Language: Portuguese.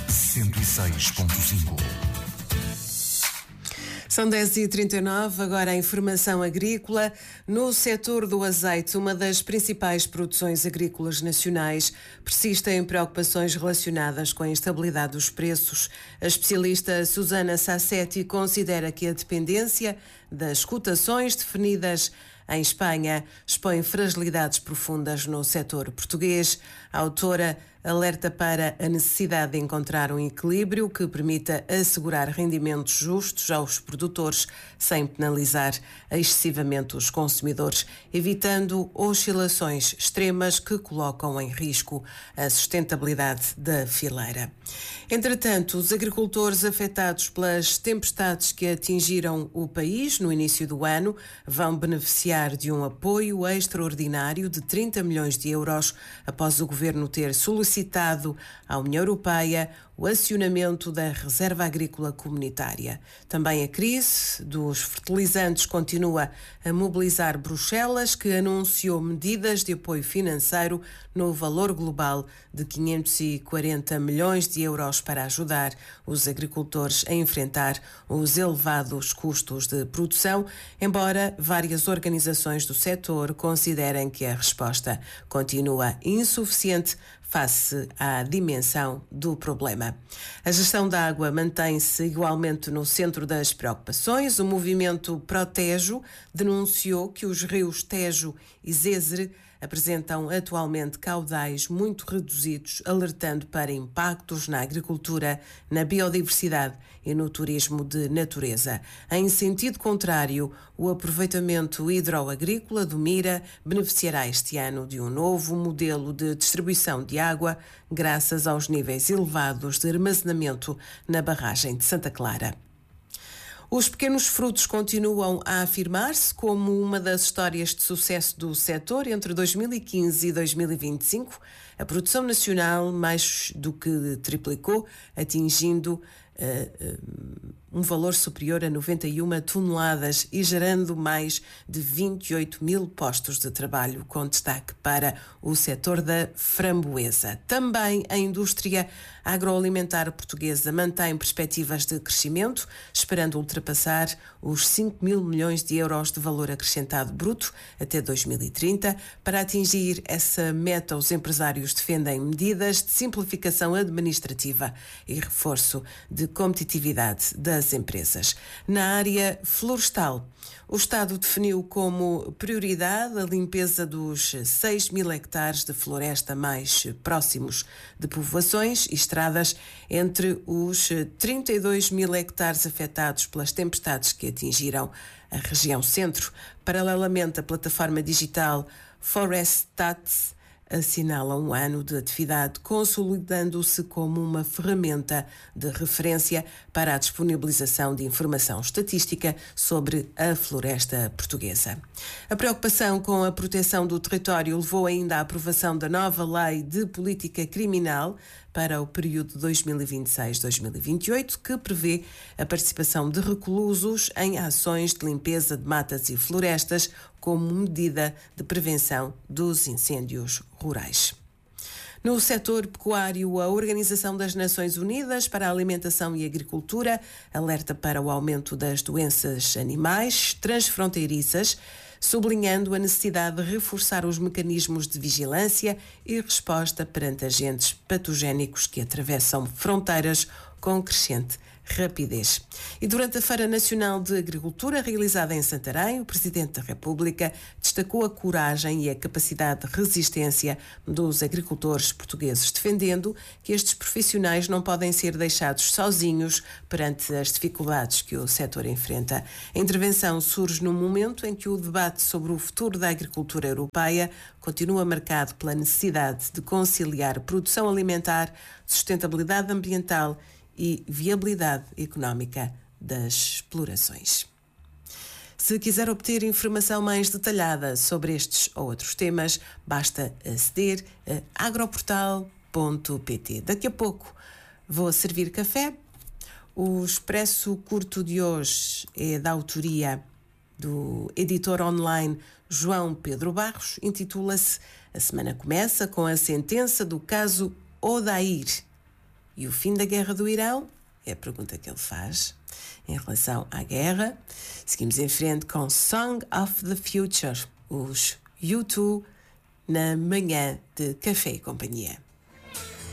106.5. São 10h39, agora a informação agrícola. No setor do azeite, uma das principais produções agrícolas nacionais, persistem preocupações relacionadas com a instabilidade dos preços. A especialista Susana Sassetti considera que a dependência das cotações definidas em Espanha expõe fragilidades profundas no setor português. A autora alerta para a necessidade de encontrar um equilíbrio que permita assegurar rendimentos justos aos produtores sem penalizar excessivamente os consumidores, evitando oscilações extremas que colocam em risco a sustentabilidade da fileira. Entretanto, os agricultores afetados pelas tempestades que atingiram o país no início do ano vão beneficiar de um apoio extraordinário de 30 milhões de euros após o governo ter solicitado à União Europeia o acionamento da Reserva Agrícola Comunitária. Também a crise dos fertilizantes continua a mobilizar Bruxelas, que anunciou medidas de apoio financeiro no valor global de 540 milhões de euros para ajudar os agricultores a enfrentar os elevados custos de produção, embora várias organizações do setor considerem que a resposta continua insuficiente face à dimensão do problema. A gestão da água mantém-se igualmente no centro das preocupações. O movimento Protejo denunciou que os rios Tejo e Zézere apresentam atualmente caudais muito reduzidos, alertando para impactos na agricultura, na biodiversidade e no turismo de natureza. Em sentido contrário, o aproveitamento hidroagrícola do Mira beneficiará este ano de um novo modelo de distribuição de água, graças aos níveis elevados de armazenamento na barragem de Santa Clara. Os pequenos frutos continuam a afirmar-se como uma das histórias de sucesso do setor. Entre 2015 e 2025, a produção nacional mais do que triplicou, atingindo um valor superior a 91 toneladas e gerando mais de 28 mil postos de trabalho, com destaque para o setor da framboesa. Também a indústria agroalimentar portuguesa mantém perspectivas de crescimento, esperando ultrapassar os 5 mil milhões de euros de valor acrescentado bruto até 2030. Para atingir essa meta, os empresários defendem medidas de simplificação administrativa e reforço de competitividade das empresas. Na área florestal, o Estado definiu como prioridade a limpeza dos 6 mil hectares de floresta mais próximos de povoações e estradas, entre os 32 mil hectares afetados pelas tempestades que atingiram a região centro. Paralelamente, a plataforma digital Forestats assinala um ano de atividade, consolidando-se como uma ferramenta de referência para a disponibilização de informação estatística sobre a floresta portuguesa. A preocupação com a proteção do território levou ainda à aprovação da nova Lei de Política Criminal para o período 2026-2028, que prevê a participação de reclusos em ações de limpeza de matas e florestas como medida de prevenção dos incêndios rurais. No setor pecuário, a Organização das Nações Unidas para a Alimentação e Agricultura alerta para o aumento das doenças animais transfronteiriças, sublinhando a necessidade de reforçar os mecanismos de vigilância e resposta perante agentes patogénicos que atravessam fronteiras com crescente rapidez. E durante a Feira Nacional de Agricultura, realizada em Santarém, o Presidente da República destacou a coragem e a capacidade de resistência dos agricultores portugueses, defendendo que estes profissionais não podem ser deixados sozinhos perante as dificuldades que o setor enfrenta. A intervenção surge num momento em que o debate sobre o futuro da agricultura europeia continua marcado pela necessidade de conciliar produção alimentar, sustentabilidade ambiental e viabilidade económica das explorações. Se quiser obter informação mais detalhada sobre estes ou outros temas, basta aceder a agroportal.pt. Daqui a pouco vou servir café. O Expresso Curto de hoje é da autoria do editor online João Pedro Barros. Intitula-se "A semana começa com a sentença do caso Odair". E o fim da guerra do Irão? É a pergunta que ele faz em relação à guerra. Seguimos em frente com Song of the Future, os U2, na manhã de Café e Companhia.